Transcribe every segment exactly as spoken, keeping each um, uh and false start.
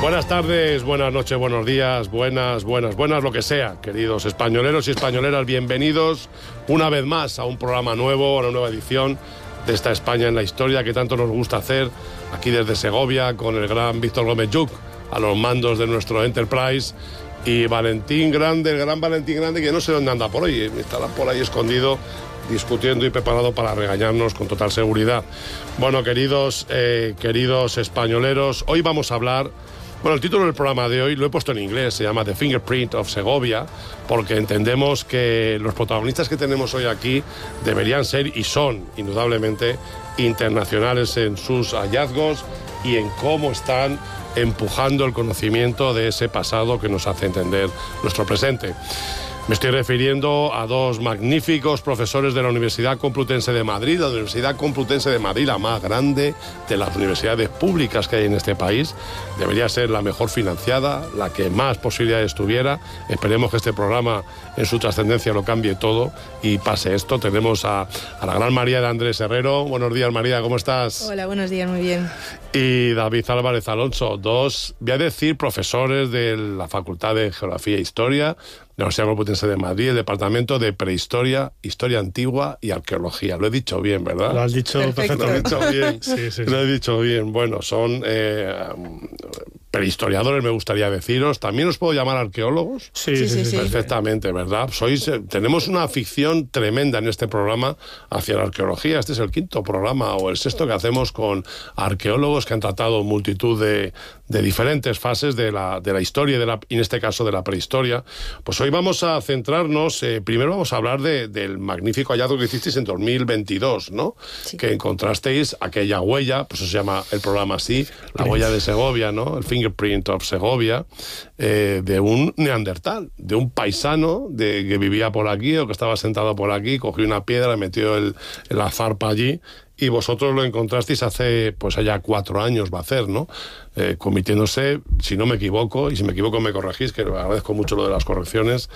Buenas tardes, buenas noches, buenos días, buenas, buenas, buenas, lo que sea, queridos españoleros y españoleras, bienvenidos una vez más a un programa nuevo, a una nueva edición de esta España en la historia que tanto nos gusta hacer aquí desde Segovia con el gran Víctor Gómez Lluch a los mandos de nuestro Enterprise y Valentín Grande, el gran Valentín Grande, que no sé dónde anda por ahí, estará por ahí escondido discutiendo y preparado para regañarnos con total seguridad. Bueno, queridos, eh, queridos españoleros, hoy vamos a hablar. Bueno, el título del programa de hoy lo he puesto en inglés, se llama The Fingerprint of Segovia, porque entendemos que los protagonistas que tenemos hoy aquí deberían ser y son, indudablemente, internacionales en sus hallazgos y en cómo están empujando el conocimiento de ese pasado que nos hace entender nuestro presente. Me estoy refiriendo a dos magníficos profesores de la Universidad Complutense de Madrid, la Universidad Complutense de Madrid, la más grande de las universidades públicas que hay en este país. Debería ser la mejor financiada, la que más posibilidades tuviera. Esperemos que este programa en su trascendencia lo cambie todo y pase esto. Tenemos a, a la gran María de Andrés Herrero. Buenos días, María, ¿cómo estás? Hola, buenos días, muy bien. Y David Álvarez Alonso, dos, voy a decir, profesores de la Facultad de Geografía e Historia, de la Universidad Complutense de Madrid, el Departamento de Prehistoria, Historia Antigua y Arqueología. Lo he dicho bien, ¿verdad? Lo has dicho perfectamente. Lo he dicho bien. sí, sí, sí. Lo he dicho bien. Bueno, son eh, prehistoriadores, me gustaría deciros. ¿También os puedo llamar arqueólogos? Sí, sí, sí. sí, sí. Perfectamente, ¿verdad? Sois, eh, tenemos una afición tremenda en este programa hacia la arqueología. Este es el quinto programa o el sexto que hacemos con arqueólogos que han tratado multitud de, de diferentes fases de la, de la historia y, de la, y en este caso de la prehistoria. Pues hoy vamos a centrarnos, eh, primero vamos a hablar de, del magnífico hallazgo que hicisteis en dos mil veintidós, ¿no? Sí. Que encontrasteis aquella huella, pues eso se llama el programa así, la huella de Segovia, ¿no? El Fingerprint of Segovia, eh, de un neandertal, de un paisano de, que vivía por aquí o que estaba sentado por aquí, cogió una piedra, metió el, la zarpa allí. Y vosotros lo encontrasteis hace, pues allá cuatro años va a hacer, ¿no? Eh, convirtiéndose, si no me equivoco, y si me equivoco me corregís, que agradezco mucho lo de las correcciones,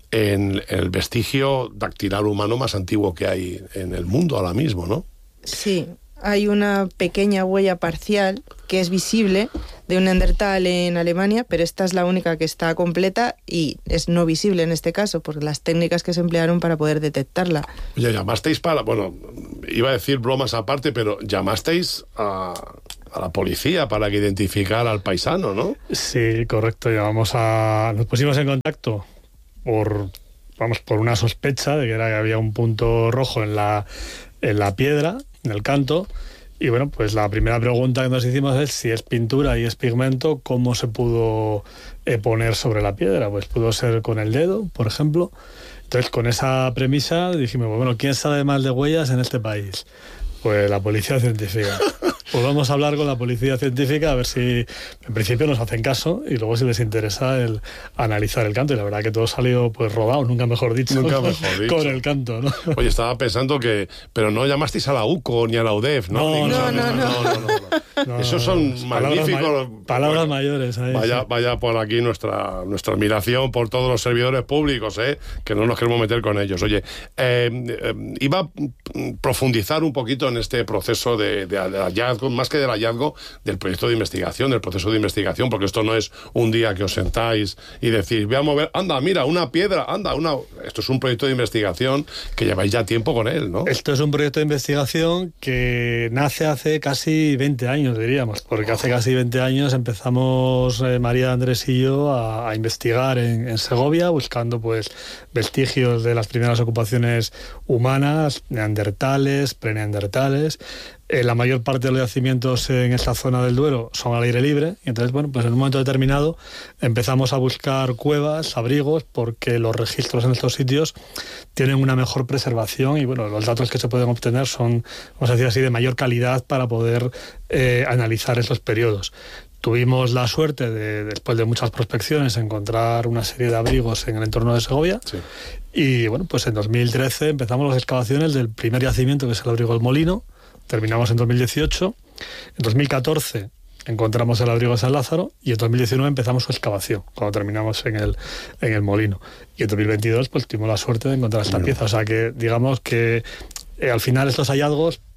en el vestigio dactilar humano más antiguo que hay en el mundo ahora mismo, ¿no? Sí, hay una pequeña huella parcial que es visible de un neandertal en Alemania, pero esta es la única que está completa y es no visible en este caso, por las técnicas que se emplearon para poder detectarla. Oye, llamasteis para, bueno, iba a decir bromas aparte, pero llamasteis a, a la policía para que identificara al paisano, ¿no? Sí, correcto, llamamos a... nos pusimos en contacto por, vamos, por una sospecha de que era que había un punto rojo en la, en la piedra, en el canto. Y bueno, pues la primera pregunta que nos hicimos es si es pintura y es pigmento, ¿cómo se pudo eh, poner sobre la piedra? Pues pudo ser con el dedo, por ejemplo. Entonces, con esa premisa dijimos, bueno, ¿quién sabe más de huellas en este país? Pues la policía científica. Pues vamos a hablar con la policía científica a ver si en principio nos hacen caso y luego si les interesa el analizar el canto. Y la verdad que todo salió pues rodado, nunca mejor dicho, nunca mejor dicho. Con el canto, ¿no? Oye, estaba pensando que... Pero no llamasteis a la U C O ni a la U D E F, ¿no? No, no, no. no, no, no, no. no Esos son magníficos... Palabras, ma palabras bueno, mayores. Ahí, vaya, sí. vaya por aquí nuestra, nuestra admiración por todos los servidores públicos, ¿eh? Que no nos queremos meter con ellos. Oye, eh, eh, iba a profundizar un poquito en este proceso de, de, de hallazgo, más que del hallazgo, del proyecto de investigación, del proceso de investigación, porque esto no es un día que os sentáis y decís, voy a mover, anda, mira, una piedra, anda, una... Esto es un proyecto de investigación que lleváis ya tiempo con él, ¿no? Esto es un proyecto de investigación que nace hace casi veinte años, diríamos, porque hace casi veinte años empezamos eh, María, Andrés y yo a, a investigar en, en Segovia, buscando pues vestigios de las primeras ocupaciones humanas, neandertales, preneandertales. Eh, la mayor parte de los yacimientos en esta zona del Duero son al aire libre y entonces, bueno, pues en un momento determinado empezamos a buscar cuevas, abrigos, porque los registros en estos sitios tienen una mejor preservación y, bueno, los datos que se pueden obtener son, vamos a decir así, de mayor calidad para poder eh, analizar esos periodos. Tuvimos la suerte de, después de muchas prospecciones, encontrar una serie de abrigos en el entorno de Segovia. Sí. Y, bueno, pues en dos mil trece empezamos las excavaciones del primer yacimiento, que es el abrigo del Molino. Terminamos en dos mil dieciocho, en dos mil catorce encontramos el abrigo de San Lázaro y en dos mil diecinueve empezamos su excavación, cuando terminamos en el, en el Molino. Y en dos mil veintidós pues tuvimos la suerte de encontrar esta pieza. O sea que digamos que eh, al final estos hallazgos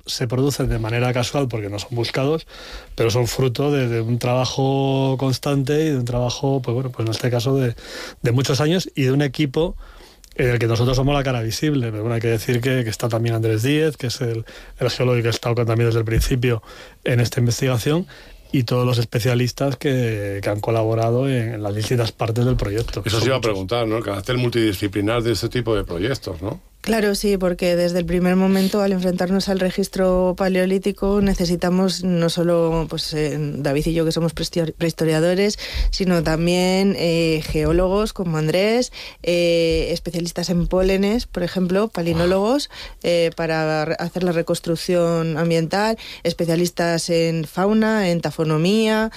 se producen de manera casual porque no son buscados, pero son fruto de, de un trabajo constante y de un trabajo, pues bueno, pues en este caso de, de muchos años y de un equipo en el que nosotros somos la cara visible. Pero bueno, hay que decir que, que está también Andrés Díez, que es el, el geólogo que ha estado también desde el principio en esta investigación, y todos los especialistas que, que han colaborado en, en las distintas partes del proyecto. Eso se iba a preguntar, ¿no? El carácter multidisciplinar de este tipo de proyectos, ¿no? Claro, sí, porque desde el primer momento, al enfrentarnos al registro paleolítico, necesitamos no solo pues, eh, David y yo, que somos prehistoriadores, sino también eh, geólogos como Andrés, eh, especialistas en pólenes, por ejemplo, palinólogos, eh, para hacer la reconstrucción ambiental, especialistas en fauna, en tafonomía.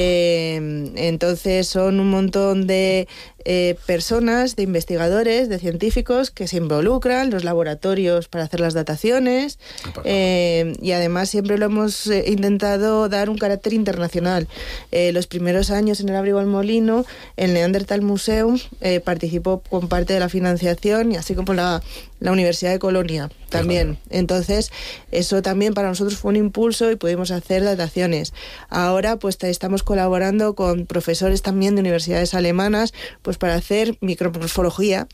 Eh, entonces, son un montón de eh, personas, de investigadores, de científicos que se involucran, los laboratorios para hacer las dataciones, eh, y además siempre lo hemos eh, intentado dar un carácter internacional. Eh, los primeros años en el Abrigo al Molino, el Neanderthal Museum eh, participó con parte de la financiación, y así como la, la Universidad de Colonia también. Entonces, eso también para nosotros fue un impulso y pudimos hacer dataciones. Ahora pues estamos colaborando con profesores también de universidades alemanas pues para hacer micromorfología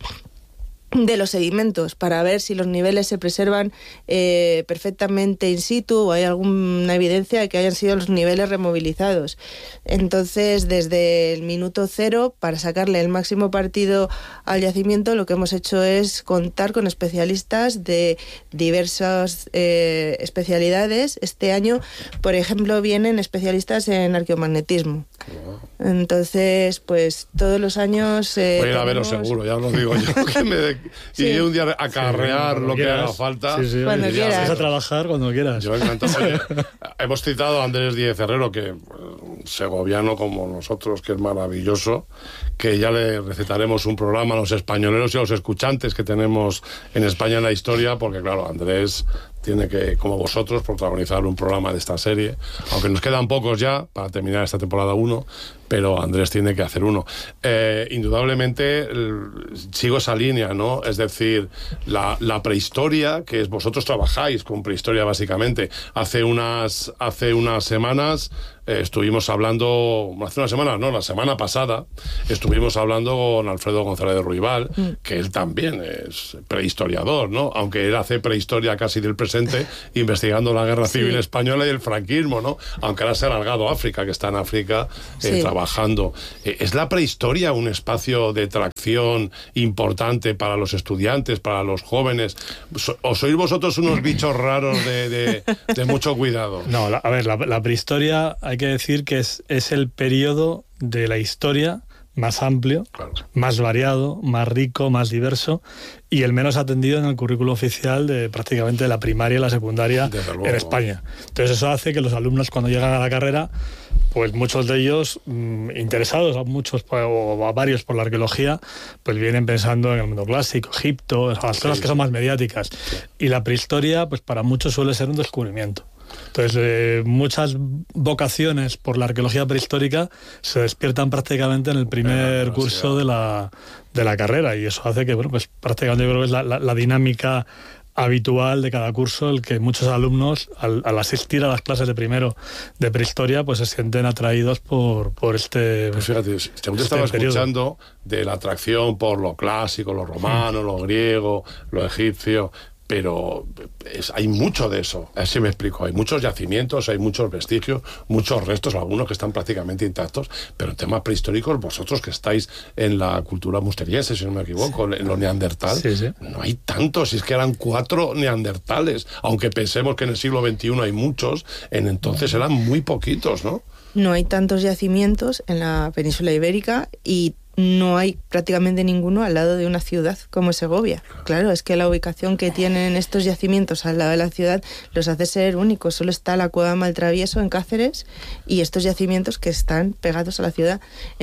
de los sedimentos, para ver si los niveles se preservan eh, perfectamente in situ o hay alguna evidencia de que hayan sido los niveles removilizados. Entonces, desde el minuto cero, para sacarle el máximo partido al yacimiento, lo que hemos hecho es contar con especialistas de diversas eh, especialidades. Este año, por ejemplo, vienen especialistas en arqueomagnetismo. Entonces, pues todos los años... Eh, Voy a ir a tenemos... veros seguro, ya os lo digo yo, que me de... Sí. y un día acarrear sí, lo que quieras. haga falta. Sí, sí, cuando oye, quieras. Vas a trabajar cuando quieras. Yo encantado. Oye, hemos citado a Andrés Díez Herrero, que segoviano como nosotros, que es maravilloso, que ya le recetaremos un programa a los españoleros y a los escuchantes que tenemos en España en la historia, porque claro, Andrés tiene que, como vosotros, protagonizar un programa de esta serie, aunque nos quedan pocos ya para terminar esta temporada uno, pero Andrés tiene que hacer uno. Eh, indudablemente el, sigo esa línea, ¿no? Es decir, la, la prehistoria, que es, vosotros trabajáis con prehistoria básicamente. Hace unas, hace unas semanas eh, estuvimos hablando, hace unas semanas, no, la semana pasada, estuvimos hablando con Alfredo González de Ruibal, mm. que él también es prehistoriador, ¿no? Aunque él hace prehistoria casi del presente, investigando la Guerra Civil sí. Española y el franquismo, ¿no? Aunque ahora se ha alargado a África, que está en África eh, sí. trabajando. Eh, ¿Es la prehistoria un espacio de tracción importante para los estudiantes, para los jóvenes? ¿O sois vosotros unos bichos raros de, de, de mucho cuidado? No, la, a ver, la, la prehistoria hay que decir que es, es el periodo de la historia más amplio, claro. más variado, más rico, más diverso y el menos atendido en el currículo oficial de prácticamente la primaria y la secundaria en España. Entonces eso hace que los alumnos cuando llegan a la carrera, pues muchos de ellos mmm, interesados, a muchos o a varios por la arqueología, pues vienen pensando en el mundo clásico, Egipto, las sí, cosas sí. que son más mediáticas. Sí. Y la prehistoria, pues para muchos suele ser un descubrimiento. Entonces, eh, muchas vocaciones por la arqueología prehistórica se despiertan prácticamente en el primer curso de la, de la carrera y eso hace que, bueno, pues prácticamente yo creo que es la, la, la dinámica habitual de cada curso, el que muchos alumnos, al, al asistir a las clases de primero de prehistoria, pues se sienten atraídos por, por este Pues fíjate, yo este estaba periodo. escuchando de la atracción por lo clásico, lo romano, sí. lo griego, lo egipcio... pero es, hay mucho de eso, así me explico, hay muchos yacimientos, hay muchos vestigios, muchos restos, algunos que están prácticamente intactos, pero en temas prehistóricos, vosotros que estáis en la cultura musteriense, si no me equivoco, sí. en los neandertal, sí, sí. no hay tantos, es que eran cuatro neandertales, aunque pensemos que en el siglo veintiuno hay muchos, en entonces eran muy poquitos, ¿no? No hay tantos yacimientos en la península ibérica y no hay prácticamente ninguno al lado de una ciudad como Segovia. Claro, es que la ubicación que tienen estos yacimientos al lado de la ciudad los hace ser únicos. Solo está la Cueva Maltravieso en Cáceres y estos yacimientos que están pegados a la ciudad.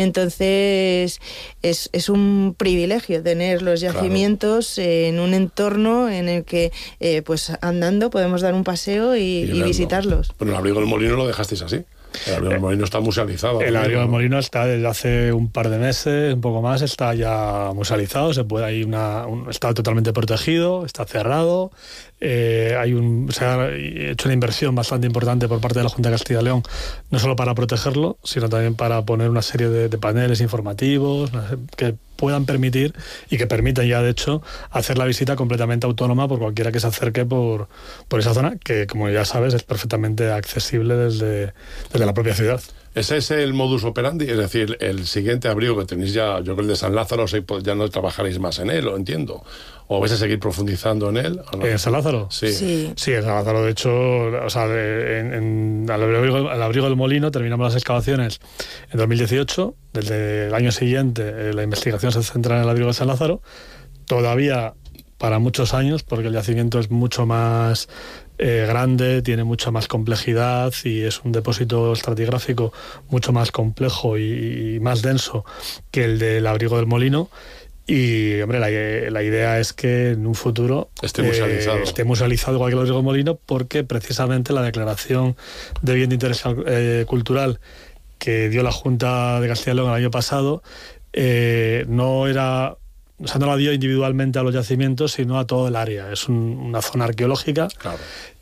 Entonces, es, es un privilegio tener los yacimientos claro. en un entorno en el que, eh, pues andando, podemos dar un paseo y, y, y visitarlos. Bueno, el Abrigo del Molino lo dejasteis así. El abrigo del molino está musealizado. El abrigo del ¿no? molino está desde hace un par de meses, un poco más, está ya musealizado, se puede, hay una, un, está totalmente protegido, está cerrado. Eh, hay un, se ha hecho una inversión bastante importante por parte de la Junta de Castilla y León, no solo para protegerlo, sino también para poner una serie de, de paneles informativos que puedan permitir y que permitan ya de hecho hacer la visita completamente autónoma por cualquiera que se acerque por, por esa zona, que como ya sabes es perfectamente accesible desde, desde la propia ciudad. Ese es el modus operandi, es decir, el siguiente abrigo que tenéis ya, yo creo el de San Lázaro, ya no trabajaréis más en él, lo entiendo. ¿O vais a seguir profundizando en él? ¿O no? ¿En San Lázaro? Sí. Sí, sí en San Lázaro, de hecho, o sea, de, en, en, al, abrigo, al abrigo del molino terminamos las excavaciones en dos mil dieciocho. Desde el año siguiente eh, la investigación se centra en el abrigo de San Lázaro. Todavía para muchos años, porque el yacimiento es mucho más eh, grande, tiene mucha más complejidad y es un depósito estratigráfico mucho más complejo y, y más denso que el del abrigo del molino. Y, hombre, la, la idea es que en un futuro esté musealizado, eh, esté musealizado igual que el abrigo del molino, porque precisamente la declaración de bien de interés eh, cultural que dio la Junta de Castilla y León el año pasado eh, no era... O sea, no la dio individualmente a los yacimientos, sino a todo el área. Es un, una zona arqueológica. Claro.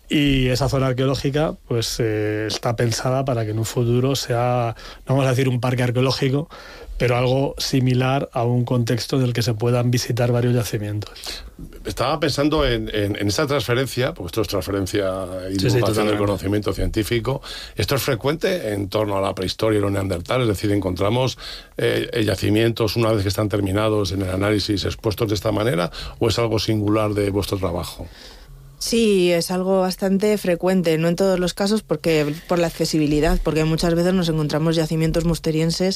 Y esa zona arqueológica pues eh, está pensada para que en un futuro sea, no vamos a decir un parque arqueológico, pero algo similar a un contexto en el que se puedan visitar varios yacimientos. Estaba pensando en, en, en esta transferencia, porque esto es transferencia y sí, divulgación sí, del conocimiento científico. ¿Esto es frecuente en torno a la prehistoria y los neandertales? Es decir, encontramos eh, yacimientos una vez que están terminados en el análisis expuestos de esta manera, ¿o es algo singular de vuestro trabajo? Sí, es algo bastante frecuente, no en todos los casos porque por la accesibilidad, porque muchas veces nos encontramos yacimientos musterienses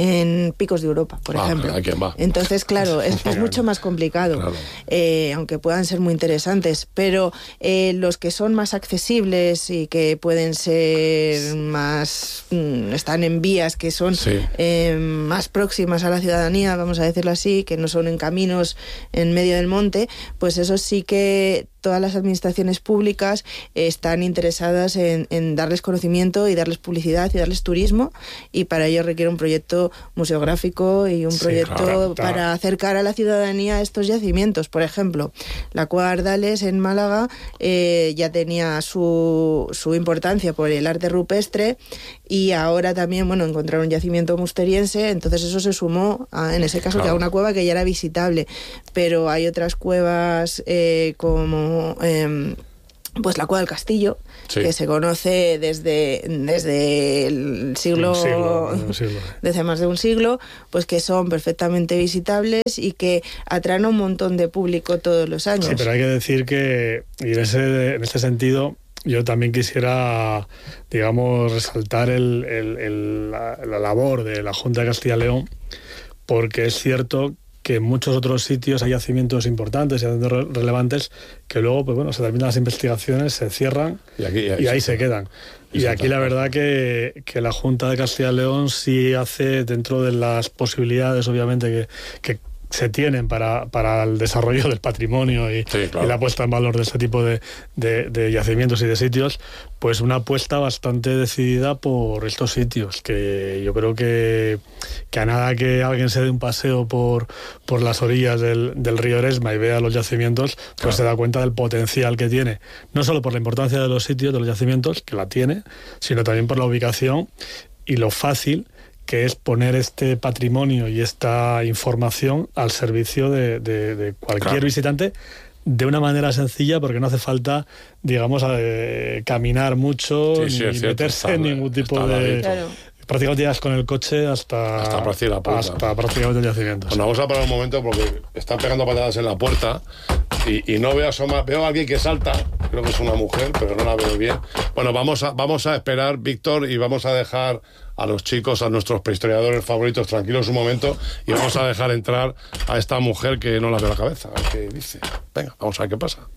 en picos de Europa, por ah, ejemplo. ¿a quién va? Entonces, claro, es, es mucho más complicado, claro. eh, aunque puedan ser muy interesantes, pero eh, los que son más accesibles y que pueden ser más, mmm, están en vías que son sí. eh, más próximas a la ciudadanía, vamos a decirlo así, que no son en caminos en medio del monte, pues eso sí que todas las administraciones públicas están interesadas en, en darles conocimiento y darles publicidad y darles turismo, y para ello requiere un proyecto museográfico y un sí, proyecto claro, para claro. acercar a la ciudadanía a estos yacimientos. Por ejemplo, la Cueva Ardales en Málaga eh, ya tenía su, su importancia por el arte rupestre, y ahora también, bueno, encontraron un yacimiento musteriense, entonces eso se sumó a, en ese caso, claro, que a una cueva que ya era visitable, pero hay otras cuevas eh, como Eh, pues la Cueva del Castillo, sí, que se conoce desde, desde el siglo, siglo, un siglo, desde más de un siglo, pues que son perfectamente visitables y que atraen a un montón de público todos los años. Sí, pero hay que decir que, y en ese, en este sentido, yo también quisiera, digamos, resaltar el, el, el, la, la labor de la Junta de Castilla y León, porque es cierto que en muchos otros sitios hay yacimientos importantes y yacimientos relevantes que luego, pues bueno, se terminan las investigaciones, se cierran y, aquí, y, ahí, y ahí se quedan. Y aquí la verdad que, que la Junta de Castilla y León sí hace, dentro de las posibilidades, obviamente, que, que se tienen para, para el desarrollo del patrimonio y, sí, claro, y la puesta en valor de este tipo de, de, de yacimientos y de sitios, pues una apuesta bastante decidida por estos sitios, que yo creo que, que a nada que alguien se dé un paseo por, por las orillas del, del río Eresma y vea los yacimientos, pues claro, se da cuenta del potencial que tiene, no solo por la importancia de los sitios, de los yacimientos, que la tiene, sino también por la ubicación y lo fácil que es poner este patrimonio y esta información al servicio de, de, de cualquier claro, visitante, de una manera sencilla, porque no hace falta, digamos, eh, caminar mucho, sí, ni sí, meterse está, en ningún tipo de... Claro. Prácticamente llegas con el coche hasta, hasta, prácticamente, hasta prácticamente el yacimiento. Bueno, vamos a parar un momento porque están pegando patadas en la puerta y, y no veo asomar, veo a alguien que salta, creo que es una mujer, pero no la veo bien. Bueno, vamos a, vamos a esperar, Víctor, y vamos a dejar a los chicos, a nuestros prehistoriadores favoritos, tranquilos un momento, y vamos a dejar entrar a esta mujer que no la veo la cabeza, a ver qué dice. Venga, vamos a ver qué pasa.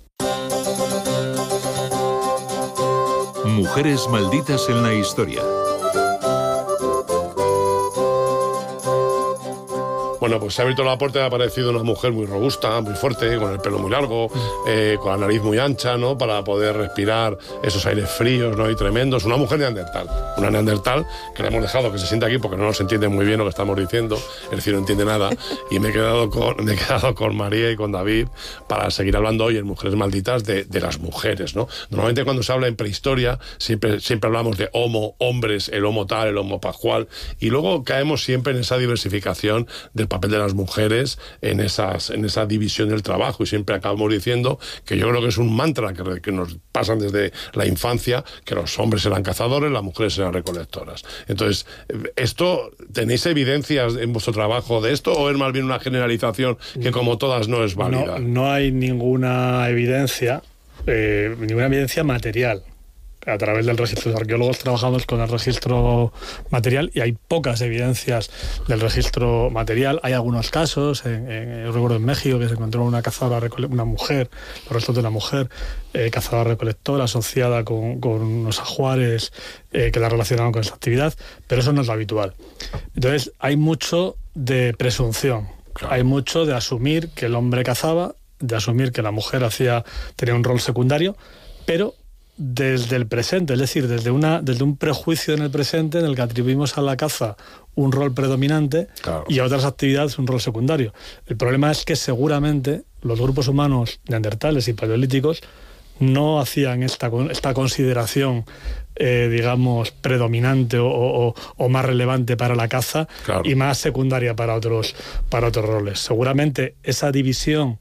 Mujeres malditas en la historia. Bueno, pues se ha abierto la puerta y ha aparecido una mujer muy robusta, muy fuerte, con el pelo muy largo, eh, con la nariz muy ancha, ¿no? Para poder respirar esos aires fríos, ¿no? Y tremendos. Una mujer neandertal. Una neandertal que le hemos dejado que se siente aquí porque no nos entiende muy bien lo que estamos diciendo. El decir, no entiende nada. Y me he quedado con, me he quedado con María y con David para seguir hablando hoy en Mujeres Malditas de, de las mujeres, ¿no? Normalmente cuando se habla en prehistoria siempre, siempre hablamos de homo, hombres, el homo tal, el homo pascual, y luego caemos siempre en esa diversificación del papel de las mujeres en, esas, en esa división del trabajo, y siempre acabamos diciendo que yo creo que es un mantra que, que nos pasan desde la infancia, que los hombres eran cazadores, las mujeres eran recolectoras. Entonces, ¿esto tenéis evidencias en vuestro trabajo de esto o es más bien una generalización que como todas no es válida? No, no hay ninguna evidencia, eh, ninguna evidencia material. A través del registro, los arqueólogos trabajamos con el registro material y hay pocas evidencias del registro material. Hay algunos casos, en, en, yo recuerdo en México que se encontró una cazadora, una mujer, los restos de una mujer eh, cazadora-recolectora asociada con, con unos ajuares eh, que la relacionaban con esta actividad, pero eso no es lo habitual. Entonces hay mucho de presunción, claro. Hay mucho de asumir que el hombre cazaba, de asumir que la mujer hacía tenía un rol secundario, pero desde el presente, es decir, desde, una, desde un prejuicio en el presente en el que atribuimos a la caza un rol predominante, claro, y a otras actividades un rol secundario. El problema es que seguramente los grupos humanos neandertales y paleolíticos no hacían esta, esta consideración, eh, digamos, predominante o, o, o más relevante para la caza, claro, y más secundaria para otros, para otros roles. Seguramente esa división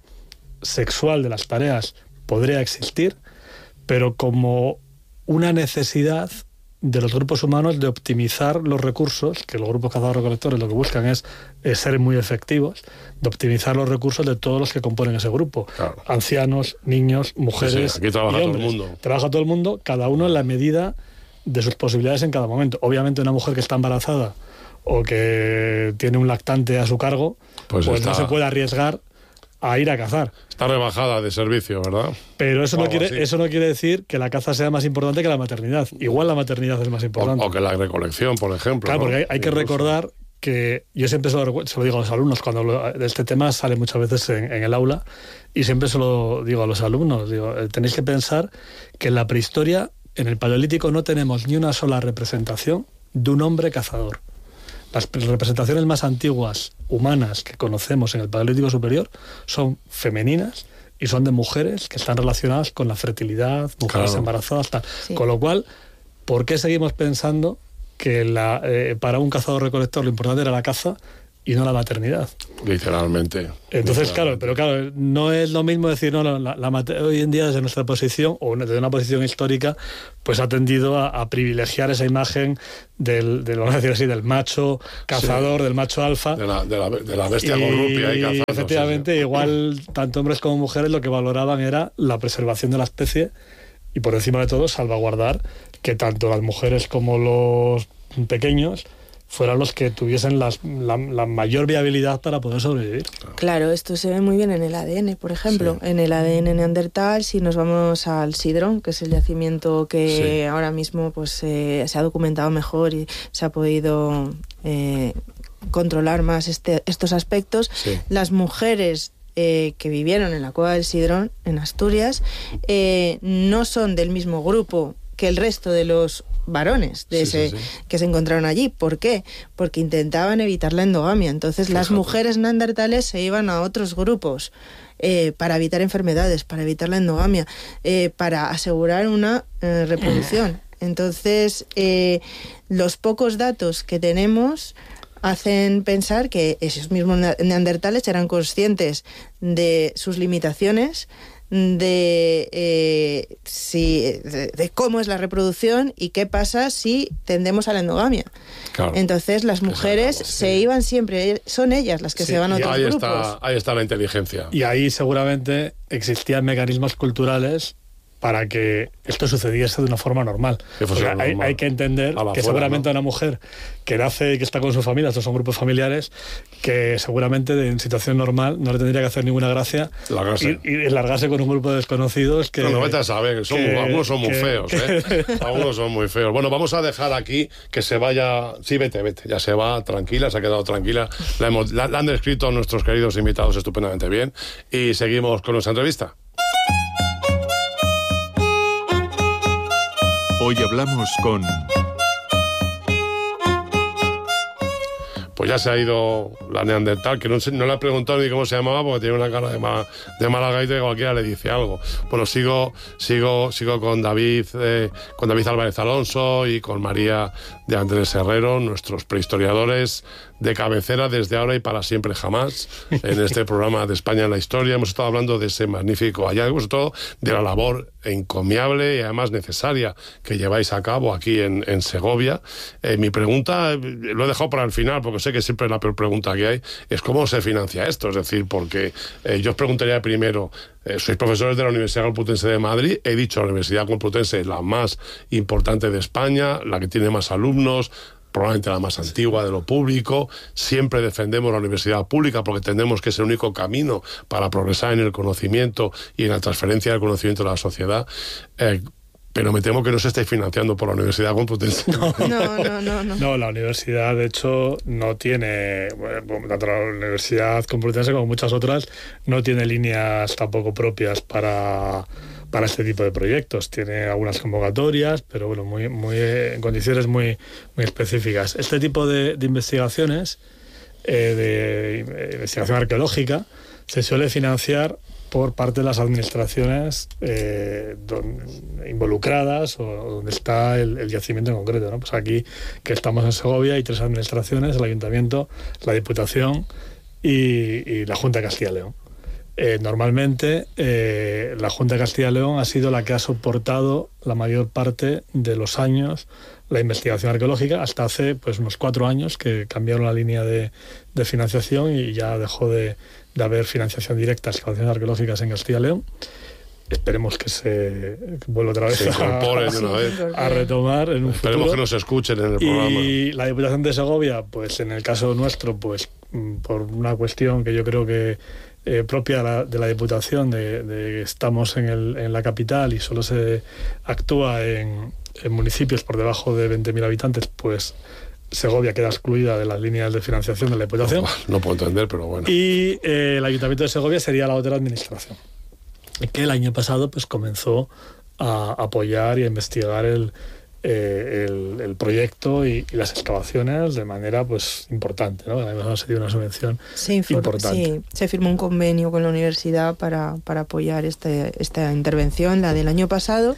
sexual de las tareas podría existir, pero como una necesidad de los grupos humanos de optimizar los recursos, que los grupos cazadores-recolectores lo que buscan es, es ser muy efectivos, de optimizar los recursos de todos los que componen ese grupo. Claro. Ancianos, niños, mujeres, sí, sí, aquí trabaja y hombres. Todo el mundo. Trabaja todo el mundo, cada uno en la medida de sus posibilidades en cada momento. Obviamente una mujer que está embarazada o que tiene un lactante a su cargo, pues, pues está... no se puede arriesgar a ir a cazar. Está rebajada de servicio, ¿verdad? Pero eso no, quiere, eso no quiere decir que la caza sea más importante que la maternidad. Igual la maternidad es más importante. O, o que la recolección, por ejemplo. Claro, ¿no? porque hay, hay que recordar que yo siempre se lo, se lo digo a los alumnos, cuando lo, de este tema sale muchas veces en, en el aula, y siempre se lo digo a los alumnos, digo, tenéis que pensar que en la prehistoria, en el Paleolítico, no tenemos ni una sola representación de un hombre cazador. Las representaciones más antiguas humanas que conocemos en el Paleolítico Superior son femeninas y son de mujeres que están relacionadas con la fertilidad, mujeres claro. embarazadas, tal. Sí. Con lo cual, ¿por qué seguimos pensando que la, eh, para un cazador-recolector lo importante era la caza y no la maternidad? Literalmente. Entonces, literalmente. claro, pero claro, no es lo mismo decir, no, la, la, la, hoy en día desde nuestra posición, o desde una posición histórica, pues ha tendido a, a privilegiar esa imagen del, del, vamos a decir así, del macho cazador, sí, del macho alfa. De la, de la, de la bestia corrupia y cazando. Efectivamente, sí, sí. Igual, tanto hombres como mujeres lo que valoraban era la preservación de la especie y, por encima de todo, salvaguardar que tanto las mujeres como los pequeños fueran los que tuviesen las, la, la mayor viabilidad para poder sobrevivir. Claro, esto se ve muy bien en el A D N, por ejemplo. Sí. En el A D N neandertal, si nos vamos al Sidrón, que es el yacimiento que sí. ahora mismo pues eh, se ha documentado mejor y se ha podido eh, controlar más este, estos aspectos, sí. las mujeres eh, que vivieron en la cueva del Sidrón, en Asturias, eh, no son del mismo grupo que el resto de los varones de sí, ese, sí, sí. que se encontraron allí. ¿Por qué? Porque intentaban evitar la endogamia. Entonces Fíjate. las mujeres neandertales se iban a otros grupos eh, para evitar enfermedades, para evitar la endogamia, eh, para asegurar una eh, reproducción. Entonces, eh, los pocos datos que tenemos hacen pensar que esos mismos neandertales eran conscientes de sus limitaciones, de, eh, si, de, de cómo es la reproducción y qué pasa si tendemos a la endogamia. Claro. Entonces las mujeres Exacto, se sí. iban siempre, son ellas las que sí. se van a otros ahí grupos. Está, ahí está la inteligencia. Y ahí seguramente existían mecanismos culturales para que esto sucediese de una forma normal. Hay, hay que entender que fuera, seguramente, ¿no?, una mujer que nace y que está con su familia, estos son grupos familiares, que seguramente en situación normal no le tendría que hacer ninguna gracia y, y largarse con un grupo de desconocidos que... No, no vete a saber, son, que, algunos son muy que, feos, ¿eh? Que... algunos son muy feos. Bueno, vamos a dejar aquí que se vaya... Sí, vete, vete, ya se va, tranquila, se ha quedado tranquila. La, hemos, la, la han descrito nuestros queridos invitados estupendamente bien y seguimos con nuestra entrevista. Hoy hablamos con... Pues ya se ha ido la neandertal, que no, no le he preguntado ni cómo se llamaba porque tiene una cara de, ma, de mala gaita y cualquiera le dice algo. Bueno, sigo sigo sigo con David eh, con David Álvarez Alonso y con María de Andrés Herrero, nuestros prehistoriadores de cabecera desde ahora y para siempre jamás en este programa de España en la Historia. Hemos estado hablando de ese magnífico hallazgo, sobre todo de la labor encomiable y además necesaria que lleváis a cabo aquí en, en Segovia. Eh, mi pregunta, lo he dejado para el final porque sé que siempre es la peor pregunta que hay, es cómo se financia esto. Es decir, porque eh, yo os preguntaría primero, eh, sois profesores de la Universidad Complutense de Madrid, he dicho la Universidad Complutense es la más importante de España, la que tiene más alumnos, probablemente la más antigua de lo público. Siempre defendemos la universidad pública porque entendemos que es el único camino para progresar en el conocimiento y en la transferencia del conocimiento de la sociedad. Eh, pero me temo que no se esté financiando por la Universidad Complutense. No, no, no, no. No, no la universidad, de hecho, no tiene, bueno, tanto la Universidad Complutense como muchas otras, no tiene líneas tampoco propias para... para este tipo de proyectos. Tiene algunas convocatorias, pero bueno, muy, muy en condiciones muy, muy específicas. Este tipo de, de investigaciones, eh, de investigación arqueológica, se suele financiar por parte de las administraciones eh, don, involucradas o donde está el, el yacimiento en concreto, ¿no? Pues aquí, que estamos en Segovia, hay tres administraciones: el Ayuntamiento, la Diputación y, y la Junta de Castilla y León. Eh, normalmente eh, la Junta de Castilla y León ha sido la que ha soportado la mayor parte de los años la investigación arqueológica, hasta hace pues unos cuatro años que cambiaron la línea de, de financiación y ya dejó de, de haber financiación directa a excavaciones arqueológicas en Castilla y León. Esperemos que se vuelva otra vez, se incorporen a, una vez. a retomar en un Esperemos futuro. Que nos escuchen en el programa. Y la Diputación de Segovia, pues en el caso nuestro, pues por una cuestión que yo creo que Eh, propia de la, de la Diputación, de, de estamos en, el, en la capital y solo se actúa en, en municipios por debajo de veinte mil habitantes, pues Segovia queda excluida de las líneas de financiación de la Diputación. No, no puedo entender, pero bueno. Y eh, el Ayuntamiento de Segovia sería la otra administración, que el año pasado pues comenzó a apoyar y a investigar el Eh, el, el proyecto y, y las excavaciones de manera pues importante, ¿no? Además ha sido una subvención se inform, importante. Sí, se firmó un convenio con la universidad para, para apoyar este, esta intervención, la del año pasado,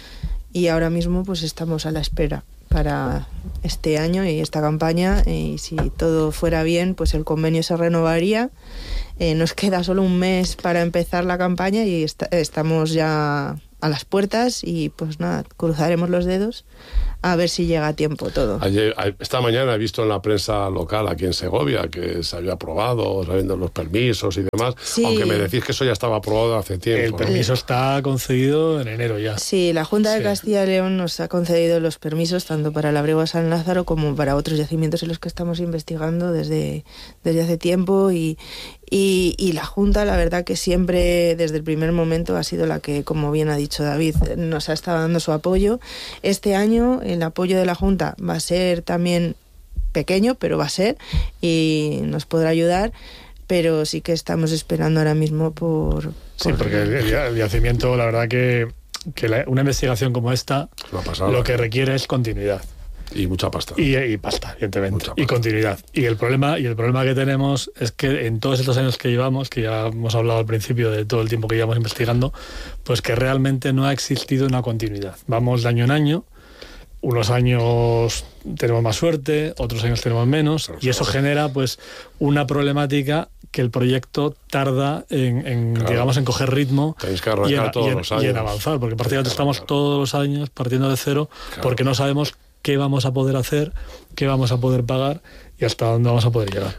y ahora mismo pues estamos a la espera para este año y esta campaña, y si todo fuera bien pues el convenio se renovaría. Eh, nos queda solo un mes para empezar la campaña y est estamos ya a las puertas y pues nada, cruzaremos los dedos a ver si llega a tiempo todo. Ayer, esta mañana he visto en la prensa local aquí en Segovia que se había aprobado, sabiendo los permisos y demás, sí. Aunque me decís que eso ya estaba aprobado hace tiempo. El permiso, ¿no?, está concedido en enero ya. Sí, la Junta de sí. Castilla y León nos ha concedido los permisos tanto para el Abrigo de San Lázaro como para otros yacimientos en los que estamos investigando desde, desde hace tiempo y, y, y la Junta, la verdad que siempre desde el primer momento ha sido la que, como bien ha dicho David, nos ha estado dando su apoyo. Este año el apoyo de la Junta va a ser también pequeño, pero va a ser, y nos podrá ayudar, pero sí que estamos esperando ahora mismo por... por... Sí, porque el, el yacimiento, la verdad que, que la, una investigación como esta, lo que requiere es continuidad. Y mucha pasta. Y, y pasta, evidentemente. Pasta. Y continuidad. Y el problema y el problema que tenemos es que en todos estos años que llevamos, que ya hemos hablado al principio de todo el tiempo que llevamos investigando, pues que realmente no ha existido una continuidad. Vamos de año en año. Unos años tenemos más suerte, otros años tenemos menos, y eso genera pues una problemática que el proyecto tarda en, en claro. digamos, en coger ritmo Tenéis que arrancar y, en, todos y, en, los años. y en avanzar, porque prácticamente estamos claro. todos los años partiendo de cero, claro. porque no sabemos qué vamos a poder hacer, qué vamos a poder pagar y hasta dónde vamos a poder llegar.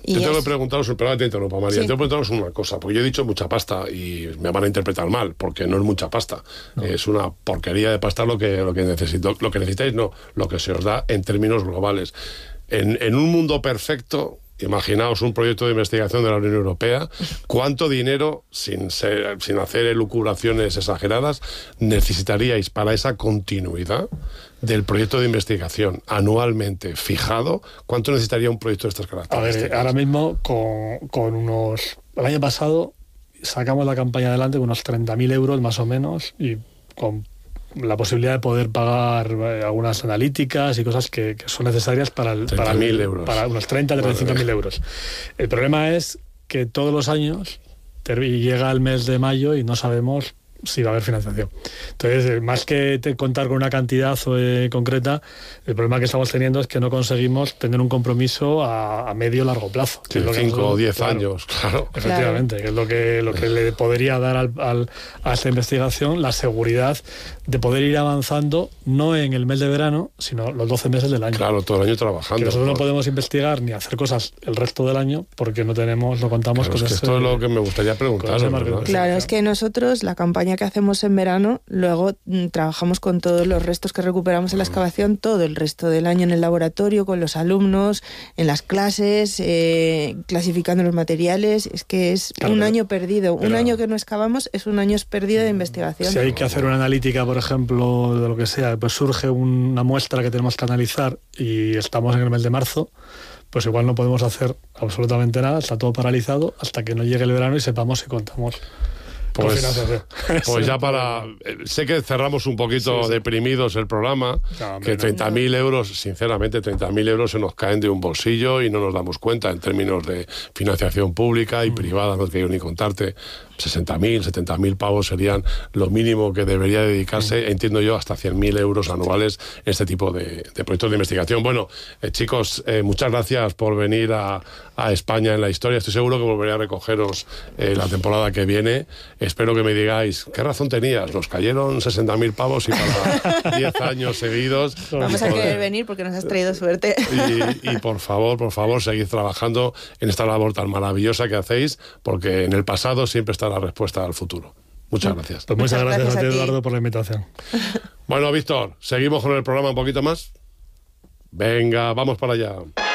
Y yo tengo es... que preguntaros, perdón que te interrumpa, María, Sí. tengo que preguntaros una cosa, porque yo he dicho mucha pasta y me van a interpretar mal, porque no es mucha pasta. No. Es una porquería de pasta lo que, lo que necesito, lo que necesitáis, no, lo que se os da en términos globales. En, en un mundo perfecto, imaginaos un proyecto de investigación de la Unión Europea, ¿cuánto dinero, sin, ser, sin hacer elucubraciones exageradas, necesitaríais para esa continuidad del proyecto de investigación anualmente fijado? ¿Cuánto necesitaría un proyecto de estas características? A ver, ahora mismo con, con unos... El año pasado sacamos la campaña adelante con unos treinta mil euros más o menos y con la posibilidad de poder pagar eh, algunas analíticas y cosas que, que son necesarias para, el, para, el, euros. para unos treinta a treinta y cinco mil euros. El problema es que todos los años llega el mes de mayo y no sabemos si va a haber financiación. Entonces, más que te contar con una cantidad eh, concreta, el problema que estamos teniendo es que no conseguimos tener un compromiso a, a medio largo plazo. Sí, cinco o diez años, claro. Efectivamente, claro. Que es lo que, lo que le podría dar al, al, a esta investigación la seguridad de poder ir avanzando, no en el mes de verano, sino los doce meses del año. Claro, todo el año trabajando. Que nosotros por... no podemos investigar ni hacer cosas el resto del año porque no tenemos, no contamos claro, con es que ese, esto es lo que me gustaría preguntar. Claro, es que nosotros, la campaña que hacemos en verano, luego mm, trabajamos con todos los restos que recuperamos en la excavación, todo el resto del año en el laboratorio, con los alumnos, en las clases, eh, clasificando los materiales. Es que es claro, un pero, año perdido. Pero, un año que no excavamos es un año perdido de investigación. Si hay que hacer una analítica, por ejemplo, de lo que sea, pues surge una muestra que tenemos que analizar y estamos en el mes de marzo, pues igual no podemos hacer absolutamente nada, está todo paralizado hasta que no llegue el verano y sepamos si contamos. Pues, pues ya para... Sé que cerramos un poquito sí, sí. deprimidos el programa, no, que treinta mil no. euros, sinceramente, treinta mil euros se nos caen de un bolsillo y no nos damos cuenta en términos de financiación pública y mm. privada, no te quiero ni contarte. sesenta mil, setenta mil pavos serían lo mínimo que debería dedicarse, mm. entiendo yo, hasta cien mil euros anuales en este tipo de, de proyectos de investigación. Bueno, eh, chicos, eh, muchas gracias por venir a, a España en la historia. Estoy seguro que volveré a recogeros eh, la temporada que viene. Espero que me digáis, ¿qué razón tenías? Nos cayeron sesenta mil pavos y para diez años seguidos. Vamos a querer venir porque nos has traído suerte. Y, y por favor, por favor, seguid trabajando en esta labor tan maravillosa que hacéis, porque en el pasado siempre está la respuesta al futuro. Muchas gracias. Pues muchas, muchas gracias, gracias a ti, Eduardo, por la invitación. Bueno, Víctor, ¿seguimos con el programa un poquito más? Venga, vamos para allá.